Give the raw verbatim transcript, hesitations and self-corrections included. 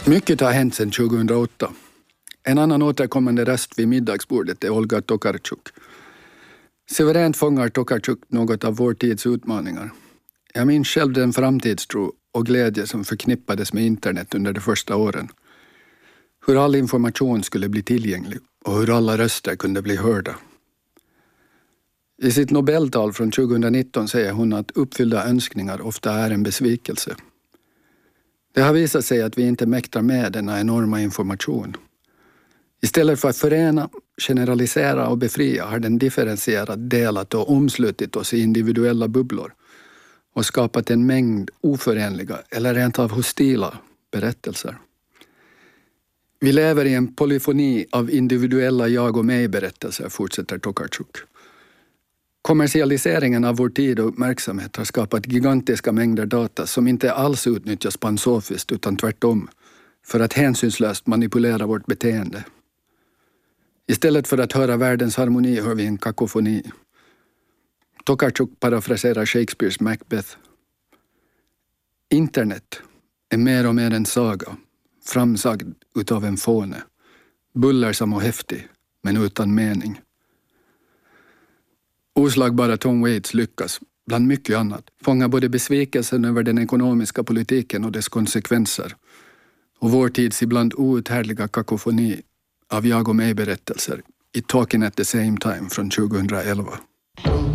Mycket har hänt sedan tjugohundraåtta. En annan återkommande röst vid middagsbordet är Olga Tokarczuk. Suveränt fångar Tokarczuk något av vår tids utmaningar. Jag minns själv den framtidstro och glädje som förknippades med internet under de första åren. Hur all information skulle bli tillgänglig och hur alla röster kunde bli hörda. I sitt Nobeltal från tjugohundranitton säger hon att uppfyllda önskningar ofta är en besvikelse. Det har visat sig att vi inte mäktar med denna enorma information. Istället för att förena, generalisera och befria har den differentierat, delat och omslutit oss i individuella bubblor och skapat en mängd oförenliga eller rent av hostila berättelser. Vi lever i en polyfoni av individuella jag och mig-berättelser, fortsätter Tokarczuk. Kommersialiseringen av vår tid och uppmärksamhet har skapat gigantiska mängder data som inte alls utnyttjas sponsorfiskt utan tvärtom för att hänsynslöst manipulera vårt beteende. Istället för att höra världens harmoni hör vi en kakofoni. Tokarczuk parafraserar Shakespeares Macbeth. Internet är mer och mer en saga, framsagd utav en fåne, bullersam och häftig, men utan mening. Oslagbara Tom Waits lyckas, bland mycket annat, fånga både besvikelsen över den ekonomiska politiken och dess konsekvenser och vår tids ibland outhärdliga kakofoni av jag och mig-berättelser i Talking at the same time från tjugohundraelva.